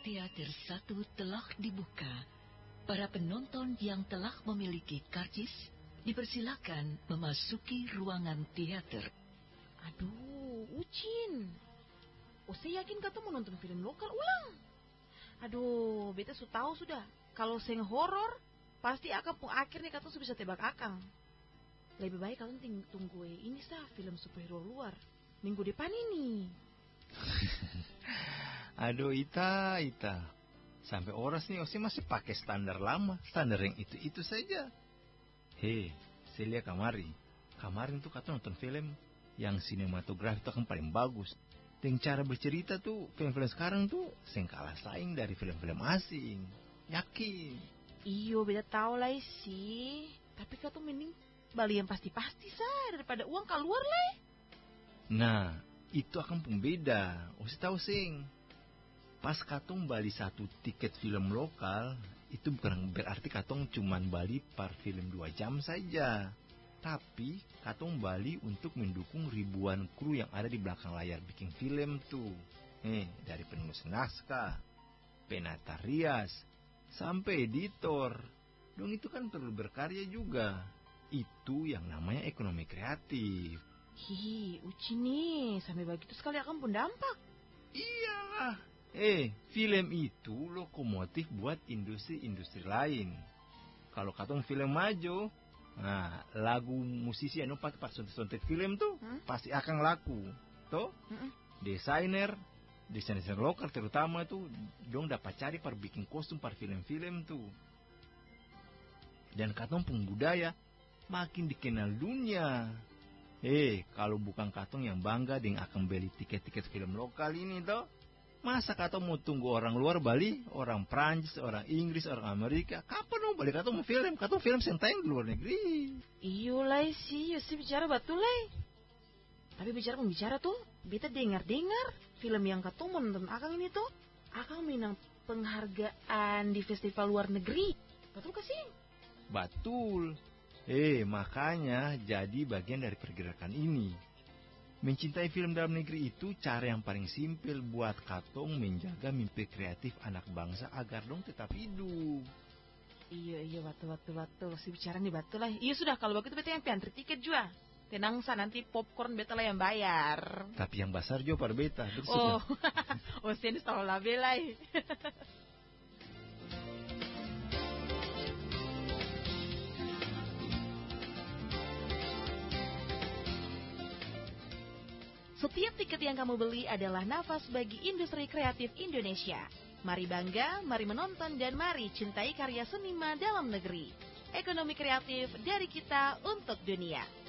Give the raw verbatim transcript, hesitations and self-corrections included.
teater satu telah dibuka. Para penonton yang telah memiliki karcis dipersilakan memasuki ruangan teater. Aduh, Ucin. Oh, saya yakin kata mau nonton film lokal ulang. Aduh, beta su tahu sudah. Kalau seng horor, pasti akang pun akhirnya kata su bisa tebak akang. Lebih baik kalian ting- tunggu ini sah film superhero luar minggu depan ini. Aduh, Ita, Ita. Sampai oras nih Osi masih pakai standar lama, standar yang itu-itu saja. Hei, saya lihat kamari. Kemarin tuh kata nonton film yang sinematografi itu kan paling bagus. Dan cara bercerita tuh, film-film sekarang tuh seng kalah saing dari film-film asing. Yakin. Iyo, beda tahu lah sih. Tapi kau tuh mending bali yang pasti-pasti sah daripada uang keluar lah. Nah, itu akan pembeda. Osi tahu sing. Pas katong bali satu tiket film lokal, itu bukan berarti katong cuman bali per film dua jam saja. Tapi katong bali untuk mendukung ribuan kru yang ada di belakang layar bikin film tuh. Eh, dari penulis naskah, penata rias, sampai editor. Dong itu kan perlu berkarya juga. Itu yang namanya ekonomi kreatif. Hi, Uci nih, sampai begitu sekali akan pun dampak. Iyalah. Eh, film itu lokomotif buat industri-industri lain. Kalau katong film maju, nah, lagu musisi yang pakai pas sontek film tuh hmm? pasti akan laku. Toh, hmm? desainer, desainer lokal terutama tuh, dong dapat cari per bikin kostum per film-film tuh. Dan katong pun budaya makin dikenal dunia. Eh, kalau bukan katong yang bangga dengan akan beli tiket-tiket film lokal ini toh, masa katong mau tunggu orang luar Bali, orang Prancis, orang Inggris, orang Amerika? Kapan dong balik katong mau film? Katong film senteng di luar negeri. Iyo lah sih, sih bicara betul lah. Tapi bicara pembicara tuh, beta dengar-dengar film yang katong mau nonton akang ini tuh, akang menang penghargaan di festival luar negeri. Betul gak sih? Betul. Eh, makanya jadi bagian dari pergerakan ini. Mencintai film dalam negeri itu cara yang paling simpel buat katong menjaga mimpi kreatif anak bangsa agar dong tetap hidup. Iya, iya, betul, betul, betul. Si bicara nih betul lah. Iya sudah, kalau begitu beta yang piantri tiket juga. Tenang sa, nanti popcorn beta lah yang bayar. Tapi yang besar juga pada beta. Oh, oh, sini tahu lah belai. Setiap tiket yang kamu beli adalah nafas bagi industri kreatif Indonesia. Mari bangga, mari menonton, dan mari cintai karya seniman dalam negeri. Ekonomi kreatif dari kita untuk dunia.